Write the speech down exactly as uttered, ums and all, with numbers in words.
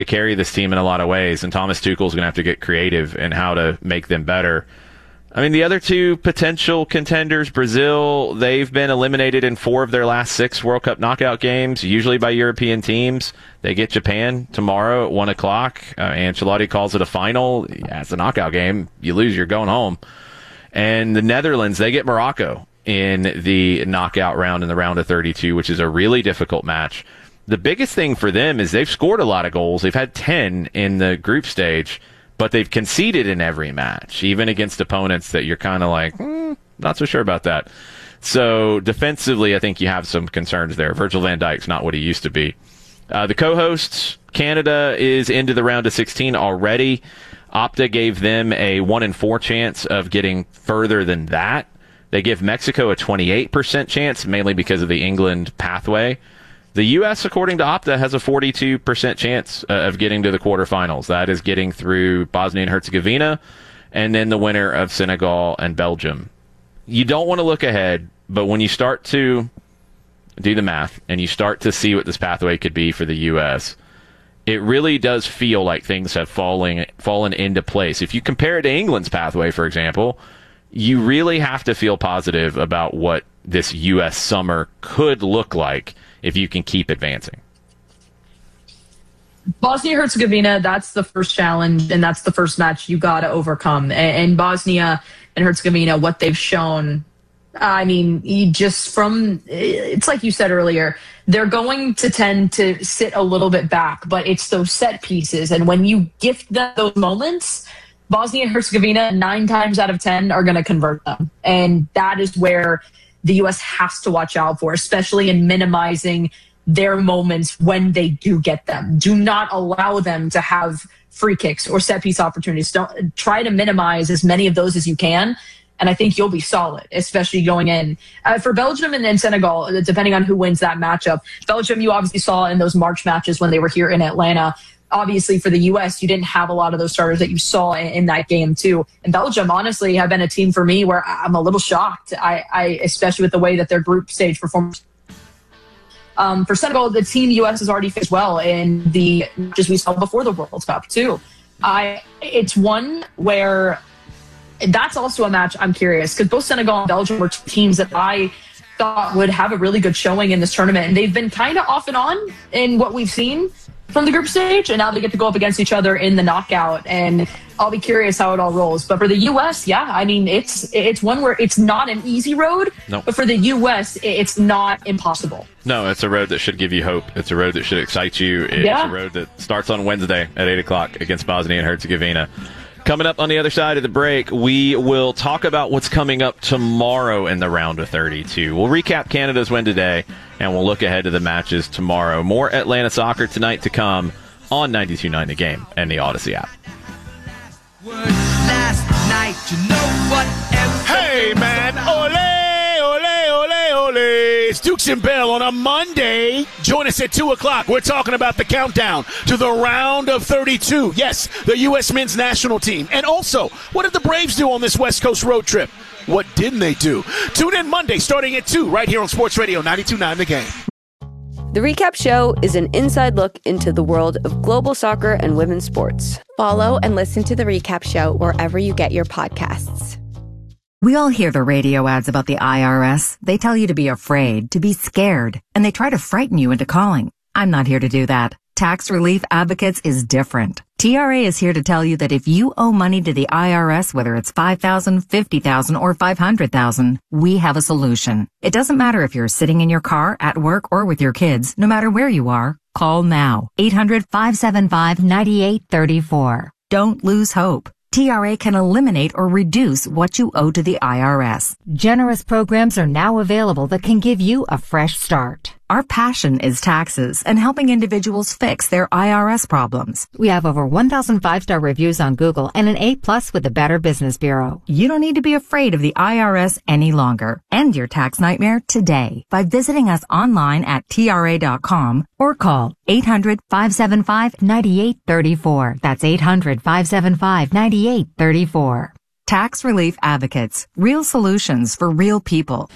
to carry this team in a lot of ways, and Thomas Tuchel's going to have to get creative in how to make them better. I mean, the other two potential contenders, Brazil, they've been eliminated in four of their last six World Cup knockout games, usually by European teams. They get Japan tomorrow at one o'clock. Uh, Ancelotti calls it a final. Yeah, it's a knockout game. You lose, you're going home. And the Netherlands, they get Morocco in the knockout round in the round of thirty-two, which is a really difficult match. The biggest thing for them is they've scored a lot of goals. They've had ten in the group stage, but they've conceded in every match, even against opponents that you're kind of like, hmm, not so sure about that. So defensively, I think you have some concerns there. Virgil van Dijk's not what he used to be. Uh, the co-hosts, Canada is into the round of sixteen already. Opta gave them a one in four chance of getting further than that. They give Mexico a twenty-eight percent chance, mainly because of the England pathway. The U S, according to Opta, has a forty-two percent chance uh, of getting to the quarterfinals. That is getting through Bosnia and Herzegovina, and then the winner of Senegal and Belgium. You don't want to look ahead, but when you start to do the math and you start to see what this pathway could be for the U S, it really does feel like things have fallen fallen into place. If you compare it to England's pathway, for example, you really have to feel positive about what this U S summer could look like if you can keep advancing. Bosnia-Herzegovina, that's the first challenge, and that's the first match you got to overcome. And Bosnia and Herzegovina, what they've shown, I mean, you just from, it's like you said earlier, they're going to tend to sit a little bit back, but it's those set pieces. And when you gift them those moments, Bosnia and Herzegovina, nine times out of ten, are going to convert them. And that is where the U S has to watch out for, especially in minimizing their moments when they do get them. Do not allow them to have free kicks or set piece opportunities. Don't try to minimize as many of those as you can. And I think you'll be solid, especially going in. Uh, for Belgium and then Senegal, depending on who wins that matchup. Belgium, you obviously saw in those March matches when they were here in Atlanta. Obviously, for the U S, you didn't have a lot of those starters that you saw in, in that game, too. And Belgium, honestly, have been a team for me where I'm a little shocked, I, I especially with the way that their group stage performance. Um, for Senegal, the team U S has already faced well in the matches we saw before the World Cup, too. I, it's one where that's also a match I'm curious, because both Senegal and Belgium were two teams that I thought would have a really good showing in this tournament. And they've been kind of off and on in what we've seen from the group stage, and now they get to go up against each other in the knockout, and I'll be curious how it all rolls. But for the U S, yeah, I mean, it's it's one where it's not an easy road, nope. But for the U S, it's not impossible. No, it's a road that should give you hope. It's a road that should excite you. It's yeah. a road that starts on Wednesday at eight o'clock against Bosnia and Herzegovina. Coming up on the other side of the break, we will talk about what's coming up tomorrow in the round of thirty-two. We'll recap Canada's win today, and we'll look ahead to the matches tomorrow. More Atlanta soccer tonight to come on ninety-two point nine The Game and the Odyssey app. Hey, man. Ole, ole, ole, ole. It's Dukes and Bell on a Monday. Join us at two o'clock. We're talking about the countdown to the round of thirty-two. Yes, the U S men's national team. And also, what did the Braves do on this West Coast road trip? What didn't they do? Tune in Monday starting at two right here on Sports Radio ninety-two point nine The Game. The Recap Show is an inside look into the world of global soccer and women's sports. Follow and listen to The Recap Show wherever you get your podcasts. We all hear the radio ads about the I R S. They tell you to be afraid, to be scared, and they try to frighten you into calling. I'm not here to do that. Tax Relief Advocates is different. T R A is here to tell you that if you owe money to the I R S, whether it's five thousand dollars, fifty thousand dollars, or five hundred thousand dollars, we have a solution. It doesn't matter if you're sitting in your car, at work, or with your kids. No matter where you are, call now. eight hundred, five seven five, nine eight three four. Don't lose hope. T R A can eliminate or reduce what you owe to the I R S. Generous programs are now available that can give you a fresh start. Our passion is taxes and helping individuals fix their I R S problems. We have over one thousand five-star reviews on Google and an A plus with the Better Business Bureau. You don't need to be afraid of the I R S any longer. End your tax nightmare today by visiting us online at T R A dot com or call eight hundred, five seven five, nine eight three four. That's eight hundred, five seven five, nine eight three four. Tax Relief Advocates. Real solutions for real people.